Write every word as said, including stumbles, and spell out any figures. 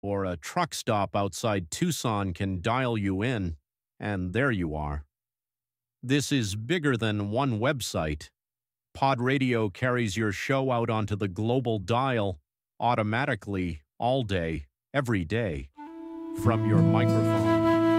or a truck stop outside Tucson can dial you in, and there you are. This is bigger than one website. Pod Radio carries your show out onto the global dial automatically all day, every day, from your microphone.